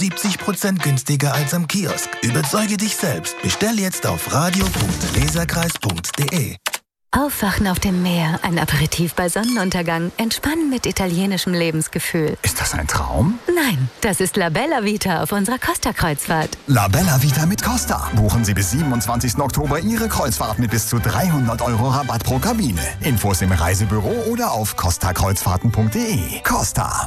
70% günstiger als am Kiosk. Überzeuge dich selbst. Bestell jetzt auf radio.leserkreis.de. Aufwachen auf dem Meer, ein Aperitif bei Sonnenuntergang, entspannen mit italienischem Lebensgefühl. Ist das ein Traum? Nein, das ist La Bella Vita auf unserer Costa-Kreuzfahrt. La Bella Vita mit Costa. Buchen Sie bis 27. Oktober Ihre Kreuzfahrt mit bis zu 300 € Rabatt pro Kabine. Infos im Reisebüro oder auf costakreuzfahrten.de. Costa.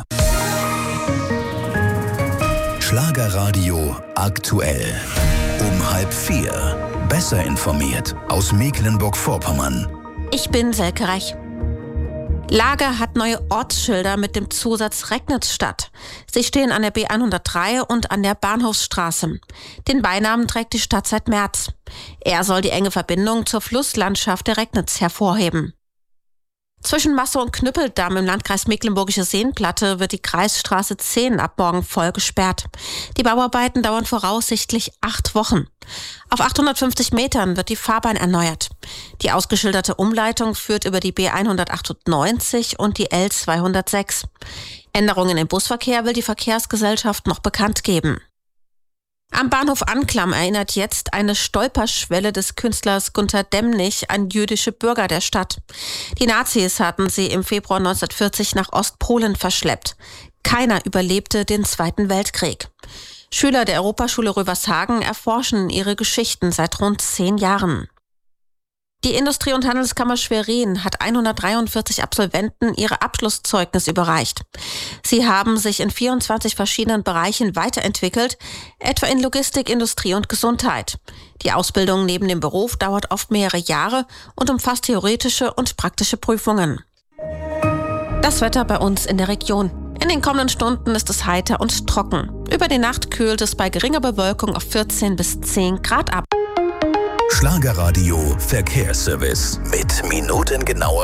Schlagerradio aktuell. Um 3:30. Besser informiert aus Mecklenburg-Vorpommern. Ich bin Selke Reich. Lager hat neue Ortsschilder mit dem Zusatz Recknitzstadt. Sie stehen an der B103 und an der Bahnhofsstraße. Den Beinamen trägt die Stadt seit März. Er soll die enge Verbindung zur Flusslandschaft der Recknitz hervorheben. Zwischen Masse und Knüppeldamm im Landkreis Mecklenburgische Seenplatte wird die Kreisstraße 10 ab morgen voll gesperrt. Die Bauarbeiten dauern voraussichtlich 8 Wochen. Auf 850 Metern wird die Fahrbahn erneuert. Die ausgeschilderte Umleitung führt über die B198 und die L206. Änderungen im Busverkehr will die Verkehrsgesellschaft noch bekannt geben. Am Bahnhof Anklam erinnert jetzt eine Stolperschwelle des Künstlers Gunter Demnig an jüdische Bürger der Stadt. Die Nazis hatten sie im Februar 1940 nach Ostpolen verschleppt. Keiner überlebte den Zweiten Weltkrieg. Schüler der Europaschule Rövershagen erforschen ihre Geschichten seit rund 10 Jahren. Die Industrie- und Handelskammer Schwerin hat 143 Absolventen ihre Abschlusszeugnis überreicht. Sie haben sich in 24 verschiedenen Bereichen weiterentwickelt, etwa in Logistik, Industrie und Gesundheit. Die Ausbildung neben dem Beruf dauert oft mehrere Jahre und umfasst theoretische und praktische Prüfungen. Das Wetter bei uns in der Region. In den kommenden Stunden ist es heiter und trocken. Über die Nacht kühlt es bei geringer Bewölkung auf 14 bis 10 Grad ab. Schlagerradio Verkehrsservice mit minutengenauer